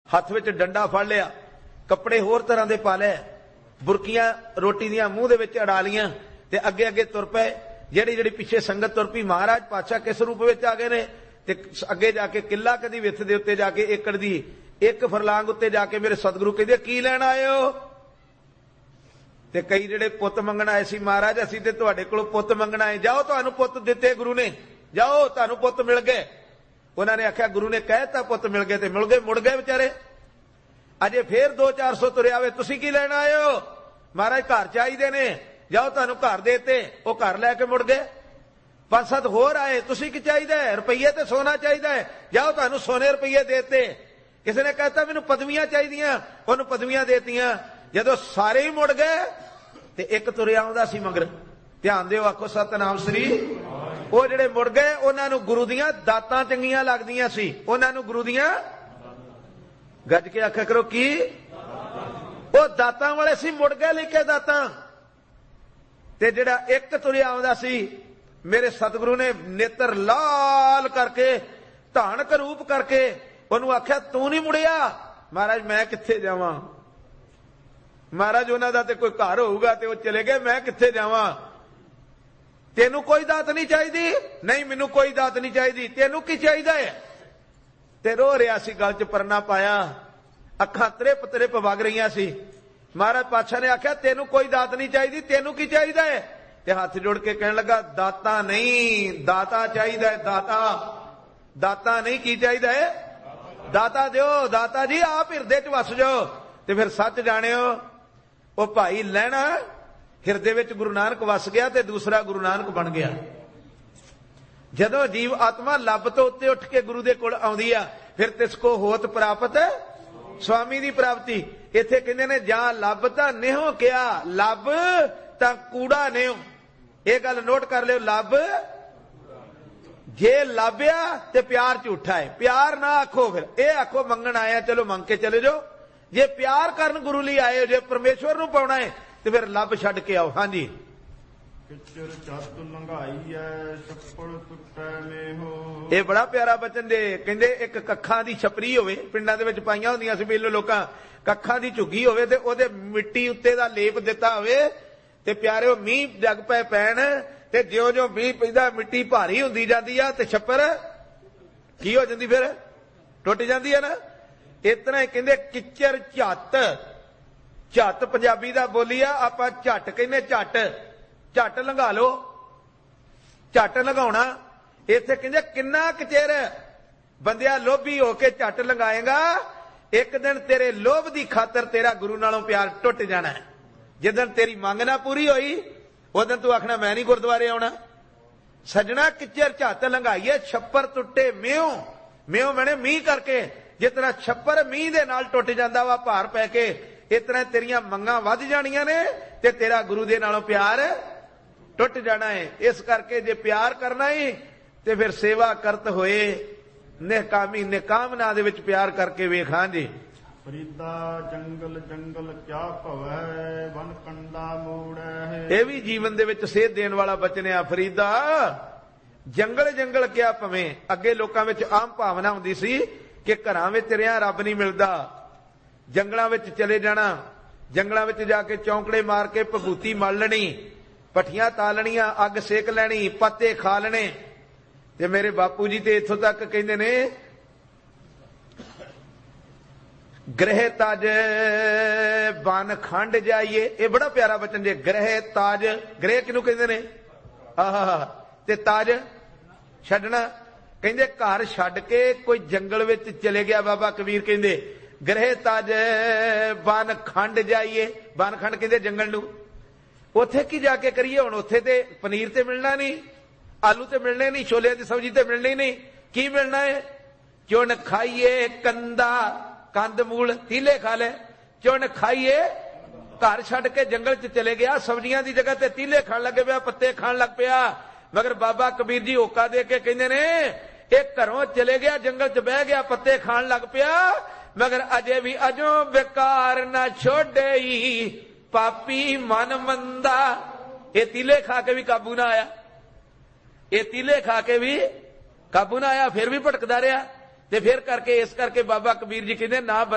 हथ विच डंडा फड़ लिया, कपड़े होर तरह के पा लिया, बुरकियां रोटी दियां मूँह दे विच अड़ा लियां ते अगे अगे तुर पे। जेड़ी जेड़ी पिछे संगत तुर पई, महाराज पातशाह किस रूप विच आ गए ने ते अगे जाके किला कदी विथ दे उत्ते जाके एकड़ दी एक फरलांग उत्ते जाके मेरे सतगुरु कहंदे की लैण आए हो। ते कई जेड़े पुੱਤ मंगण आए सी, महाराज असीं ते तुहाडे कोलों पुੱਤ मंगण आए, जाओ तुहानूं पुੱਤ दित्ते गुरु ने, जाओ तुहानूं पुੱਤ मिल गए। उन्होंने आख्या गुरु ने कहता पुੱਤ मिल गए ते मिल गए, मुड़ गए बेचारे। अजे फिर 200-400 तुरे आवे, तुसीं की लैण आए हो। महाराज घर चाहिए ने, जाओ तुहानूं घर देते, वो घर लैके मुड़ गए। 5-7 होर आए, तुसीं की चाहिए, रुपये ते सोना चाहिए, जाओ तुहानूं सोने रुपये देते। किसी ने कहता मैनूं पदवियां चाहिए, उन्होंने पदवियां देतियां। जदों सारे ही मुड़ गए ते एक तुरिया आउंदा सी मगर, ध्यान दिओ, आखो सतनाम श्री। वो जेड़े मुड़ गए उन्हां नूं गुरु दियां दातां चंगियां लगदियां सी, उन्हां नूं गुरु दियां, गज के आख्या करो की, वो दातां वाले सी, मुड़ गए लेके दातां। ते जेड़ा एक तुरिया आउंदा सी, मेरे सतगुरु ने नेत्र लाल करके धानक रूप करके उन्होंने आख्या तू नहीं मुड़िया। महाराज मैं कित्थे जावां, महाराज उन्हां दा ते कोई घर होऊगा ते वो चले गए, मैं कित्थे जावां। तेनू कोई दात नहीं चाहिए, नहीं मैनू कोई दात नहीं चाहिए, तेनू की चाहिए। ते रो रहा सी, गल च परना पाया, अखां त्रिप त्रिप वग रही सी। महाराज पातशाह ने आख्या तेनू कोई दात नहीं चाहिए, तेनू की चाहिए। ते हाथ जोड़ के कहने लगा दाता नहीं, दाता चाहिए, दाता, दाता नहीं, की चाहिए, दाता दिओ, दाता जी आप हिरदे च वस जाओ। ते फिर सच जाणिओ वो भाई लैना हिरदे विच गुरु नानक वस गया ते दूसरा गुरु नानक बन गया। जदों जीव आत्मा लभ तो उत्ते उठ के गुरु दे कोल आउंदी आ, फिर तिसको होत प्राप्त स्वामी दी प्राप्ति। इत्थे कहंदे ने जां लभ तां नेहो किया, लभ तां कूड़ा नेहो। ये गल नोट कर लियो, लभ जे लाभ्या ते प्यार झूठा है, प्यार ना आखो, फिर ये आखो मंगण आया, चलो मंग के चले जाओ। जे प्यार करन गुरु लिए आए हो, जे परमेश्वर नूं पाउणा है ते फिर लभ छड्ड के आओ। हां जी, किचर चत लंघाई है छप्पड़ टुटै मेहो। ये बड़ा प्यारा बचन जे कहंदे एक कखां दी छपरी होवे, पिंडां दे विच पाईयां हुंदियां सी बेलो लोकां, कखां दी झुग्गी होवे ते ओदे मिट्टी उत्ते दा लेप दिता होवे ते प्यारे मींह जग पै पैण ते ज्यों ज्यों मींह पैंदा मिट्टी भारी हुंदी जांदी आ ते छप्पर की हो जांदी, फिर टुट जांदी है ना। इतना ही कहंदे किचर झट, झट पंजाबी दा बोली आ, आपां झट कहंदे, झट झट लंघा लो, झट लंघाउणा। इत्थे कहंदे किन्ना कचेर बंदिया लोभी होके झट लंघाएगा, एक दिन तेरे लोभ दी खातर तेरा गुरु नालों प्यार टुट जाना है। जिदन तेरी मंग ना पूरी होई उदन तू आखना मैं नहीं गुरुद्वारे आउणा। सजना किचर झट लंघाईए छप्पर टुटे म्यों, म्यों मैंने मींह करके, जितना छप्पर मींह दे नाल टुट जांदा वा भार पै के, इतना तेरियां मंगां वध जाणियां ने ते तेरा गुरु दे नालों प्यार टुट जाना है। इस करके जे प्यार करना है ते फिर सेवा करत होए निकामी निकामना दे विच प्यार करके वेख। हां जी, फरीदा जंगल जंगल क्या भवै वन कंडा मोड़ै है। ये भी जीवन दे विच सेध देण वाला बचन आ। फरीदा जंगल जंगल क्या भवें। अगे लोकां विच आम भावना हुंदी सी कि घरां विच रिहां रब नहीं मिलदा, जंगलां विच चले जाना, जंगलां विच जाके चौंकड़े मार के भभूती मल लेनी, पट्ठियां तालणियां, अग सेक लैनी, पत्ते खा लेने। ते मेरे बापू जी ते इत्थों तक कहंदे ने ग्रह ताज बन खंड जाइए। ये बड़ा प्यारा बचन जे, ग्रह ताज, ग्रह किनू कहंदे ने, आहा, ते ताज छड्डना। कहंदे घर छड्ड के कोई जंगल विच चले गया, बाबा कबीर कहंदे ग्रह ताज बन खंड जाइए। बन खंड कहंदे जंगल नू। उत्थे की जाके करिए हुण, उत्थे ते पनीर ते मिलना नहीं, आलू ते मिलने नहीं, छोले की सब्जी ते मिलनी नहीं, की मिलना है। चुन खाइए कंदा, कंद मूल तीले खा ले, चुन खाइए। घर छड्ड के जंगल च चले गया, सब्जियां की जगह ते तीले खाण लग पिया, पत्ते खाण लग पिया। मगर बाबा कबीर जी होका दे के कहंदे ने एक घरों चले गया, जंगल च बह गया, पत्ते खाण लग पिया, मगर अजे भी अजों बेकार ना छोड़े पापी मन मंदा। ये तीले खा के भी काबू ना आया, ये तीले खा के भी काबू ना आया, फिर भी भटकदा रहा। ते फिर करके इस करके बाबा कबीर जी कहंदे ना